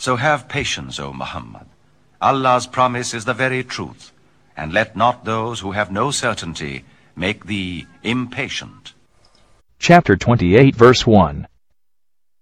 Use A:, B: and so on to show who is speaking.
A: So have patience, O Muhammad. Allah's promise is the very truth, and let not those who have no certainty make thee impatient.
B: Chapter 28, verse 1.